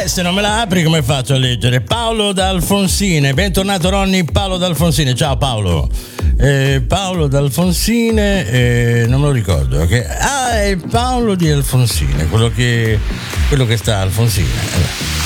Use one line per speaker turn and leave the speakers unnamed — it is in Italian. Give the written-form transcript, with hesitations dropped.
se non me la apri come faccio a leggere? Paolo da Alfonsine, bentornato Ronny. Paolo da Alfonsine, ciao Paolo. Paolo da Alfonsine, non me lo ricordo. È Paolo di Alfonsine, quello che sta a Alfonsine.